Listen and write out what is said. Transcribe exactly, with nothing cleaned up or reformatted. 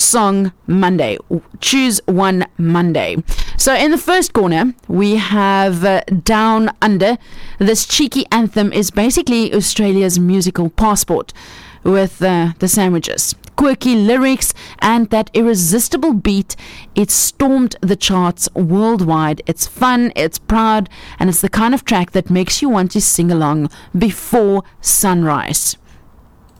Song Monday. Choose one Monday. So in the first corner, we have uh, Down Under. This cheeky anthem is basically Australia's musical passport with uh, the sandwiches. Quirky lyrics and that irresistible beat. It stormed the charts worldwide. It's fun, it's proud, and it's the kind of track that makes you want to sing along before sunrise.